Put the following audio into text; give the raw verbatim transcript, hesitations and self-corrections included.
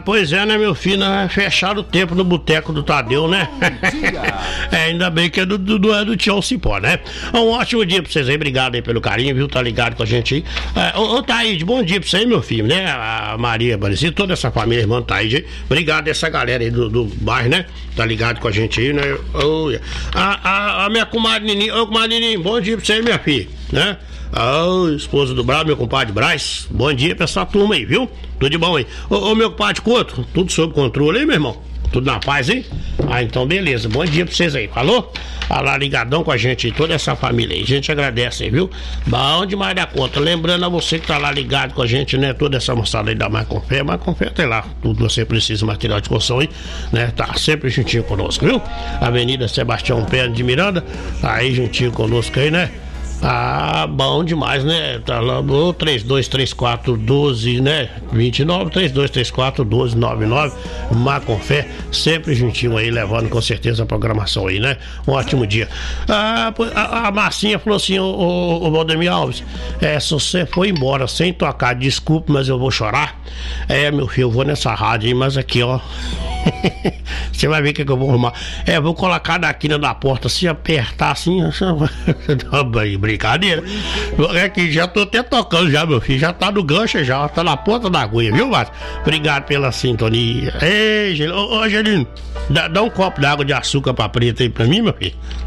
pois é, né, meu filho? Né? Fecharam o tempo no boteco do Tadeu, né? É, ainda bem que é do, do, do, do Tião Cipó, né? Um ótimo dia pra vocês aí, obrigado aí pelo carinho, viu? Tá ligado com a gente aí. É, ô, ô Thaíde, bom dia pra você aí, meu filho, né? A Maria Aparecida, toda essa família, irmã Thaíde aí. Obrigado essa galera aí do, do bairro, né? Tá ligado com a gente aí, né? Oh, yeah. a, a, a minha comadre Nininha, ô comadre Nininha, bom dia pra você aí, minha filha, né? Ô, esposa do Brau, meu compadre Braz, bom dia pra essa turma aí, viu? Tudo de bom aí. Ô, ô meu compadre Couto, tudo sob controle aí, meu irmão? Tudo na paz, hein? Ah, então beleza, bom dia pra vocês aí, falou? Ah lá, ligadão com a gente aí, toda essa família aí, a gente agradece aí, viu? Bom demais da conta, lembrando a você que tá lá ligado com a gente, né? Toda essa moçada aí da Mais Com Fé, Mais Com Fé tem lá, tudo você precisa, material de construção aí, né? Tá sempre juntinho conosco, viu? Avenida Sebastião Pena de Miranda, aí juntinho conosco aí, né? Ah, bom demais, né? Tá lá no três dois três quatro doze, né? vinte e nove, três dois três quatro doze noventa e nove. Má Com Fé, sempre juntinho aí, levando com certeza a programação aí, né? Um ótimo dia. Ah, a, a Marcinha falou assim, o, o, o Valdemir Alves, é, se você for embora sem tocar, desculpe, mas eu vou chorar. É, meu filho, eu vou nessa rádio aí, mas aqui, ó. Você vai ver o que, que eu vou arrumar. É, vou colocar na quina da porta, se apertar assim, brincadeira. É que já tô até tocando já, meu filho. Já tá no gancho já, tá na ponta da agulha, viu, Márcio? Obrigado pela sintonia. Ei, ô, ô Angelino, dá, dá um copo d'água de açúcar pra preta aí pra mim, meu filho.